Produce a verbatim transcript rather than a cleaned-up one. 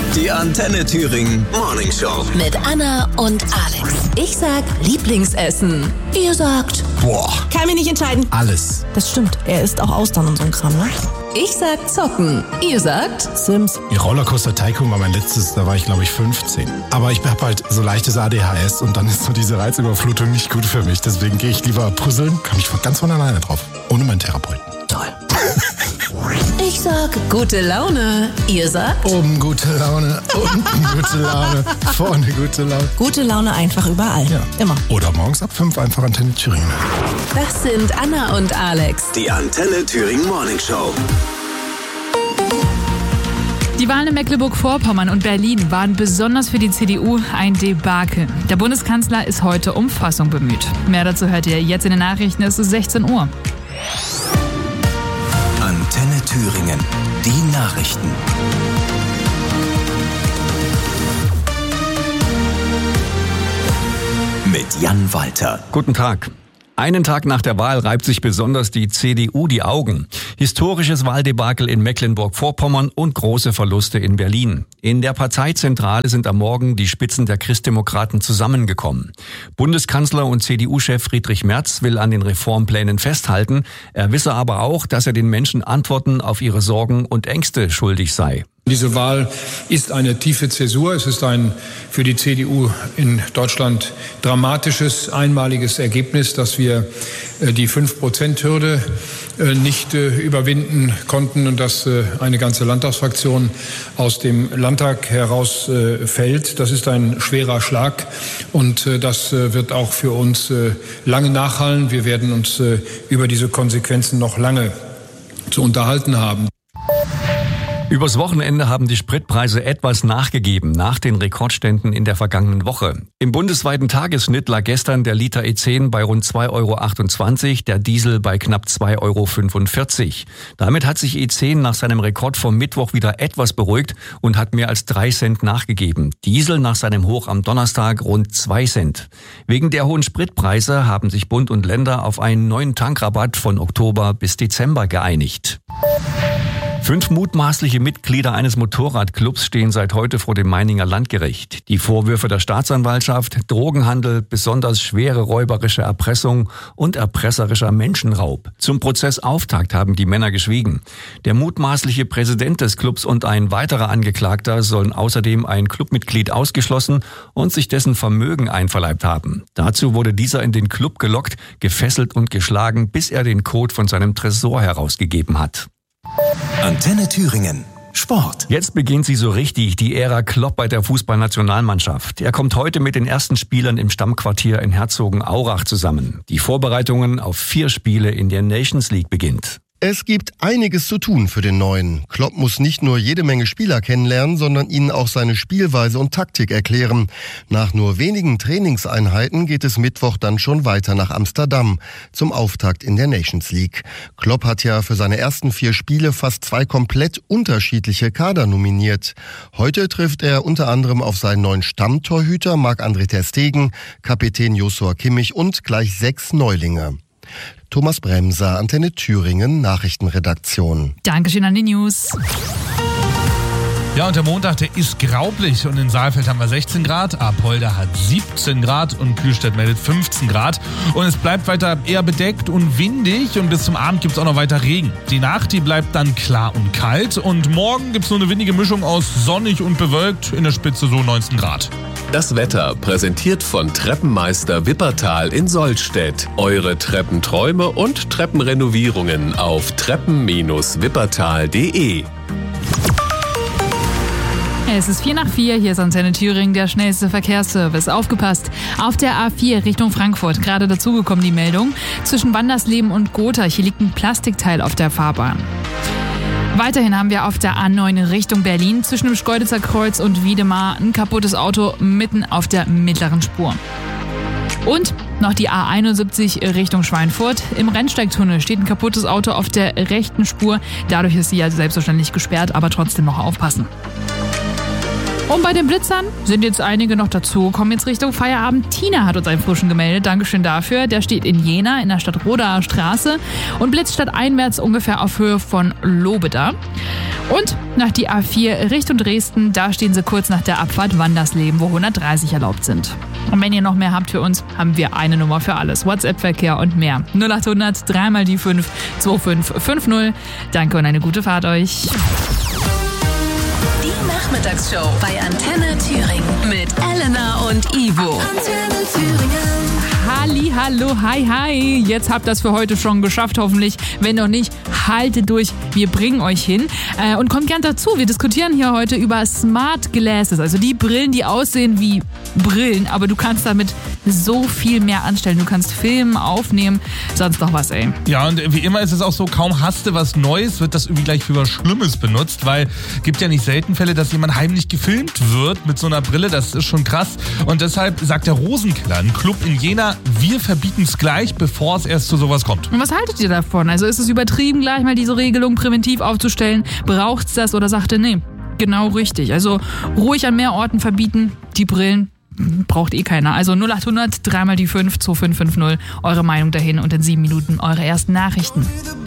Die Antenne Thüringen Morning Show. Mit Anna und Alex. Ich sag Lieblingsessen. Ihr sagt... Boah. Kann mich nicht entscheiden. Alles. Das stimmt. Er isst auch Austern und so ein Kram, ne? Ich sag Zocken. Ihr sagt... Sims. Die Rollercoaster Tycoon war mein letztes, da war ich glaube ich fünfzehn. Aber ich habe halt so leichtes A D H S und dann ist so diese Reizüberflutung nicht gut für mich. Deswegen gehe ich lieber puzzeln, komme ich ganz von alleine drauf. Ohne meinen Therapeuten. Toll. Ich sag gute Laune. Ihr sagt... Oben gute Laune, unten gute Laune, vorne gute Laune. Gute Laune einfach überall. Ja. Immer. Oder morgens ab fünf einfach Antenne Thüringen. Das sind Anna und Alex. Die Antenne Thüringen Morning Show. Die Wahlen in Mecklenburg-Vorpommern und Berlin waren besonders für die C D U ein Debakel. Der Bundeskanzler ist heute um Fassung bemüht. Mehr dazu hört ihr jetzt in den Nachrichten. Es ist sechzehn Uhr. Antenne Thüringen. Die Nachrichten. Mit Jan Walter. Guten Tag. Einen Tag nach der Wahl reibt sich besonders die C D U die Augen. Historisches Wahldebakel in Mecklenburg-Vorpommern und große Verluste in Berlin. In der Parteizentrale sind am Morgen die Spitzen der Christdemokraten zusammengekommen. Bundeskanzler und C D U-Chef Friedrich Merz will an den Reformplänen festhalten. Er wisse aber auch, dass er den Menschen Antworten auf ihre Sorgen und Ängste schuldig sei. Diese Wahl ist eine tiefe Zäsur. Es ist ein für die C D U in Deutschland dramatisches, einmaliges Ergebnis, dass wir die fünf Prozent Hürde nicht überwinden konnten und dass eine ganze Landtagsfraktion aus dem Landtag herausfällt. Das ist ein schwerer Schlag und das wird auch für uns lange nachhallen. Wir werden uns über diese Konsequenzen noch lange zu unterhalten haben. Übers Wochenende haben die Spritpreise etwas nachgegeben nach den Rekordständen in der vergangenen Woche. Im bundesweiten Tagesschnitt lag gestern der Liter E zehn bei rund zwei Euro achtundzwanzig, der Diesel bei knapp zwei Euro fünfundvierzig. Damit hat sich E zehn nach seinem Rekord vom Mittwoch wieder etwas beruhigt und hat mehr als drei Cent nachgegeben. Diesel nach seinem Hoch am Donnerstag rund zwei Cent. Wegen der hohen Spritpreise haben sich Bund und Länder auf einen neuen Tankrabatt von Oktober bis Dezember geeinigt. Fünf mutmaßliche Mitglieder eines Motorradclubs stehen seit heute vor dem Meininger Landgericht. Die Vorwürfe der Staatsanwaltschaft: Drogenhandel, besonders schwere räuberische Erpressung und erpresserischer Menschenraub. Zum Prozessauftakt haben die Männer geschwiegen. Der mutmaßliche Präsident des Clubs und ein weiterer Angeklagter sollen außerdem ein Clubmitglied ausgeschlossen und sich dessen Vermögen einverleibt haben. Dazu wurde dieser in den Club gelockt, gefesselt und geschlagen, bis er den Code von seinem Tresor herausgegeben hat. Antenne Thüringen. Sport. Jetzt beginnt sie so richtig, die Ära Klopp bei der Fußballnationalmannschaft. Er kommt heute mit den ersten Spielern im Stammquartier in Herzogenaurach zusammen. Die Vorbereitungen auf vier Spiele in der Nations League beginnt. Es gibt einiges zu tun für den Neuen. Klopp muss nicht nur jede Menge Spieler kennenlernen, sondern ihnen auch seine Spielweise und Taktik erklären. Nach nur wenigen Trainingseinheiten geht es Mittwoch dann schon weiter nach Amsterdam zum Auftakt in der Nations League. Klopp hat ja für seine ersten vier Spiele fast zwei komplett unterschiedliche Kader nominiert. Heute trifft er unter anderem auf seinen neuen Stammtorhüter Marc-André ter Stegen, Kapitän Joshua Kimmich und gleich sechs Neulinge. Thomas Bremser, Antenne Thüringen, Nachrichtenredaktion. Dankeschön an die News. Ja, und der Montag, der ist graublich und in Saalfeld haben wir sechzehn Grad, Apolda hat siebzehn Grad und Kühlstedt meldet fünfzehn Grad. Und es bleibt weiter eher bedeckt und windig und bis zum Abend gibt es auch noch weiter Regen. Die Nacht, die bleibt dann klar und kalt und morgen gibt es nur eine windige Mischung aus sonnig und bewölkt, in der Spitze so neunzehn Grad. Das Wetter präsentiert von Treppenmeister Wippertal in Sollstedt. Eure Treppenträume und Treppenrenovierungen auf treppen Bindestrich wippertal punkt de. Es ist vier nach vier, hier ist Antenne Thüringen, der schnellste Verkehrsservice. Aufgepasst, auf der A vier Richtung Frankfurt, gerade dazugekommen die Meldung, zwischen Wandersleben und Gotha, hier liegt ein Plastikteil auf der Fahrbahn. Weiterhin haben wir auf der A neun Richtung Berlin, zwischen dem Schkeuditzer Kreuz und Wiedemar, ein kaputtes Auto mitten auf der mittleren Spur. Und noch die A einundsiebzig Richtung Schweinfurt. Im Rennsteigtunnel steht ein kaputtes Auto auf der rechten Spur. Dadurch ist sie ja selbstverständlich gesperrt, aber trotzdem noch aufpassen. Und bei den Blitzern sind jetzt einige noch dazu, kommen jetzt Richtung Feierabend. Tina hat uns einen frischen gemeldet, Dankeschön dafür. Der steht in Jena in der Stadtrodaer Straße und blitzt stadteinwärts ungefähr auf Höhe von Lobeda. Und nach die A vier Richtung Dresden, da stehen sie kurz nach der Abfahrt Wandersleben, wo hundertdreißig erlaubt sind. Und wenn ihr noch mehr habt für uns, haben wir eine Nummer für alles. WhatsApp-Verkehr und mehr. null acht hundert drei mal die fünf zwei fünf fünf null. Danke und eine gute Fahrt euch. Die Nachmittagsshow bei Antenne Thüringen mit Elena und Ivo. Antenne Thüringen. Halli, hallo, hi, hi. Jetzt habt ihr das für heute schon geschafft, hoffentlich. Wenn noch nicht, haltet durch. Wir bringen euch hin. Äh, und kommt gern dazu. Wir diskutieren hier heute über Smart Glasses. Also die Brillen, die aussehen wie Brillen, aber du kannst damit so viel mehr anstellen. Du kannst filmen, aufnehmen, sonst noch was, ey. Ja, und wie immer ist es auch so, kaum hast du was Neues, wird das irgendwie gleich für was Schlimmes benutzt, weil es gibt ja nicht selten Fälle, dass jemand heimlich gefilmt wird mit so einer Brille. Das ist schon krass. Und deshalb sagt der Rosenkiller, ein Club in Jena, wir verbieten es gleich, bevor es erst zu sowas kommt. Und was haltet ihr davon? Also ist es übertrieben, gleich mal diese Regelung präventiv aufzustellen? Braucht's das oder sagt ihr, nee, genau richtig. Also ruhig an mehr Orten verbieten, die Brillen braucht eh keiner. Also null acht hundert drei mal die fünf zwei fünf fünf null. Eure Meinung dahin und in sieben Minuten eure ersten Nachrichten.